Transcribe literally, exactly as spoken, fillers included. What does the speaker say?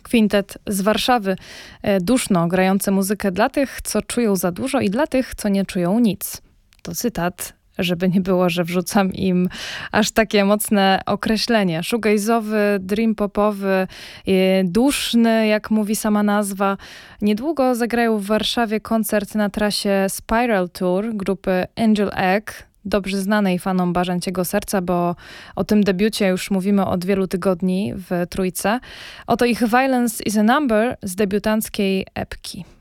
Kwintet z Warszawy, e, duszno grający muzykę dla tych, co czują za dużo i dla tych, co nie czują nic. To cytat, żeby nie było, że wrzucam im aż takie mocne określenie. Shoegaze'owy, dream popowy, e, duszny, jak mówi sama nazwa. Niedługo zagrają w Warszawie koncert na trasie Spiral Tour grupy Angel Egg, dobrze znanej fanom Barzęciego Serca, bo o tym debiucie już mówimy od wielu tygodni w Trójce. Oto ich Violence is a Number z debiutanckiej epki.